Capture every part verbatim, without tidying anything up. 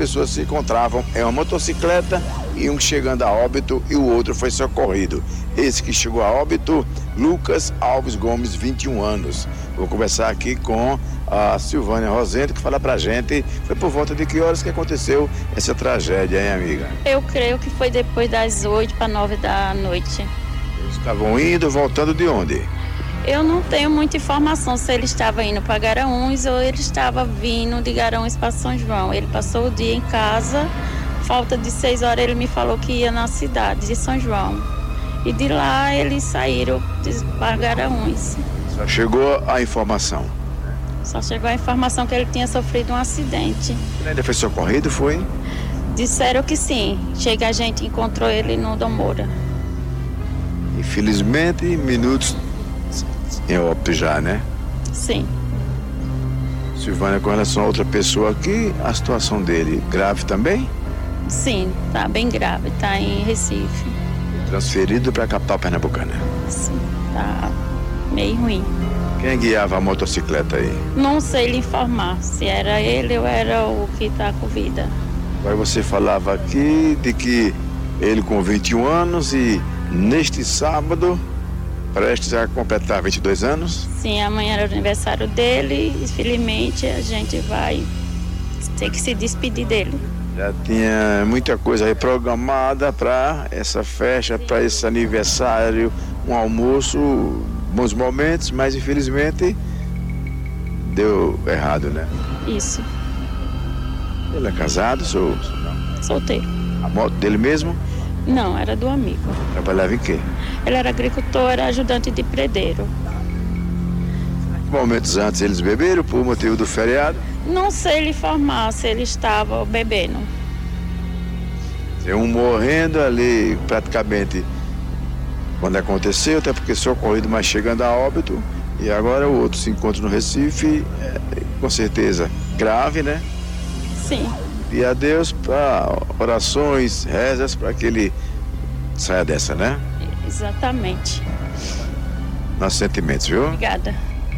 pessoas se encontravam em uma motocicleta e um chegando a óbito e o outro foi socorrido. Esse que chegou a óbito, Lucas Alves Gomes, vinte e um anos. Vou conversar aqui com a Silvânia Rosendo, que fala pra gente, foi por volta de que horas que aconteceu essa tragédia, hein, amiga? Eu creio que foi depois das oito para nove da noite. Eles estavam indo, voltando de onde? Eu não tenho muita informação se ele estava indo para Garanhuns ou ele estava vindo de Garanhuns para São João. Ele passou o dia em casa, falta de seis horas ele me falou que ia na cidade de São João. E de lá eles saíram para Garanhuns. Só chegou a informação? Só chegou a informação que ele tinha sofrido um acidente. Ele ainda foi socorrido, foi? Disseram que sim. Chega, a gente encontrou ele no Dom Moura. Infelizmente, minutos em óbito já, né? Sim. Silvânia, com relação a outra pessoa aqui, a situação dele grave também? Sim, tá bem grave, tá em Recife. Transferido para a capital pernambucana? Sim, tá meio ruim. Quem guiava a motocicleta aí? Não sei lhe informar se era ele ou era o que tá com vida. Agora você falava aqui de que ele com vinte e um anos e neste sábado, prestes a completar vinte e dois anos? Sim, amanhã era o aniversário dele e infelizmente a gente vai ter que se despedir dele. Já tinha muita coisa aí programada para essa festa, para esse aniversário, um almoço, bons momentos, mas infelizmente deu errado, né? Isso. Ele é casado, sou? Solteiro. A moto dele mesmo? Não, era do amigo. Trabalhava em quê? Ele era agricultor, era ajudante de predeiro. Momentos antes eles beberam por motivo do feriado? Não sei lhe informar se ele estava bebendo. Tem um morrendo ali praticamente quando aconteceu, até porque socorrido, mas chegando a óbito. E agora o outro se encontra no Recife, é, com certeza grave, né? Sim. E a Deus para orações, rezas para que ele saia dessa, né? Exatamente. Nossos sentimentos, viu? Obrigada.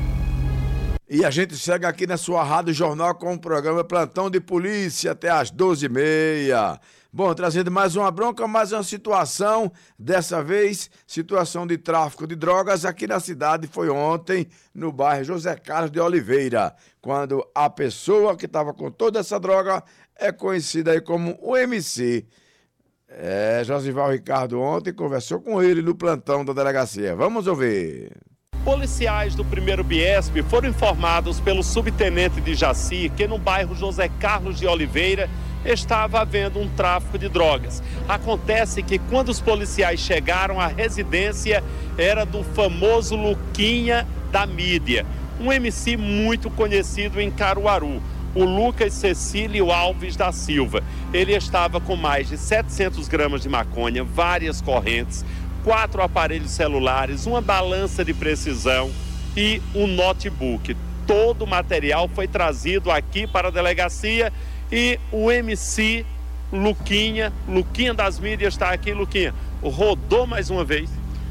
E a gente segue aqui na sua Rádio Jornal com o programa Plantão de Polícia até às doze e meia. Bom, trazendo mais uma bronca, mais uma situação, dessa vez situação de tráfico de drogas aqui na cidade. Foi ontem no bairro José Carlos de Oliveira, quando a pessoa que estava com toda essa droga é conhecida aí como o M C. É, Josival Ricardo ontem conversou com ele no plantão da delegacia. Vamos ouvir. Policiais do primeiro Biesp foram informados pelo subtenente de Jaci que no bairro José Carlos de Oliveira estava havendo um tráfico de drogas. Acontece que quando os policiais chegaram, a residência era do famoso Luquinha da mídia, um M C muito conhecido em Caruaru, o Lucas Cecílio Alves da Silva. Ele estava com mais de setecentos gramas de maconha, várias correntes, quatro aparelhos celulares, uma balança de precisão e um notebook. Todo o material foi trazido aqui para a delegacia e o M C Luquinha, Luquinha das mídias está aqui. Luquinha, rodou mais uma vez?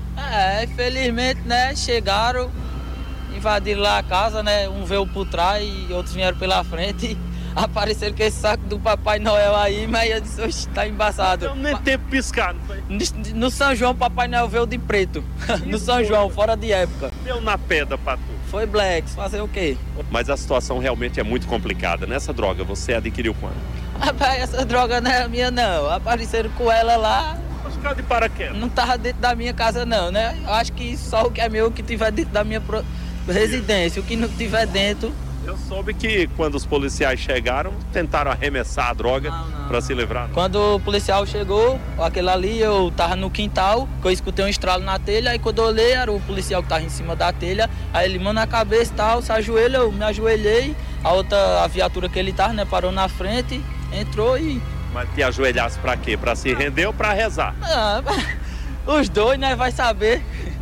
É, infelizmente, né, chegaram, invadiram lá a casa, né, um veio por trás e outros vieram pela frente. Apareceram com esse saco do Papai Noel aí, mas eu disse, oxe, tá embaçado. Não nem tempo piscar, não foi? No São João, Papai Noel veio de preto. No São João, fora de época. Deu na pedra pra tu. Foi Blacks, fazer o quê? Mas a situação realmente é muito complicada. Nessa droga, você adquiriu quando? Rapaz, essa droga não é minha, não. Apareceram com ela lá. Mas ficar de paraquedas. Não tava dentro da minha casa, não, né? Eu acho que só o que é meu que tiver dentro da minha pro... residência. O que não tiver dentro... Eu soube que quando os policiais chegaram, tentaram arremessar a droga para se livrar. Quando o policial chegou, aquele ali, eu tava no quintal, que eu escutei um estralo na telha, aí quando eu olhei, era o policial que tava em cima da telha, aí ele, mano, na cabeça e tal, se ajoelha, eu me ajoelhei, a outra, a viatura que ele tava, né, parou na frente, entrou e... Mas te ajoelhasse para quê? Para se render ou para rezar? Ah, os dois, né, vai saber.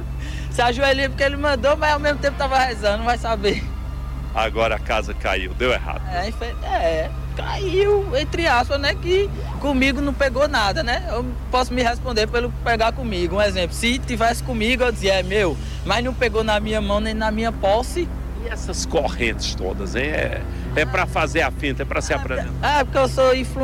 Se ajoelhei porque ele mandou, mas ao mesmo tempo tava rezando, vai saber. Agora a casa caiu, deu errado. É, é, caiu, entre aspas, né, que comigo não pegou nada, né? Eu posso me responder pelo pegar comigo. Um exemplo, se tivesse comigo, eu dizia, é meu, mas não pegou na minha mão nem na minha posse. E essas correntes todas, hein? É, é para fazer a finta, é para se apresentar. É, porque eu sou influente.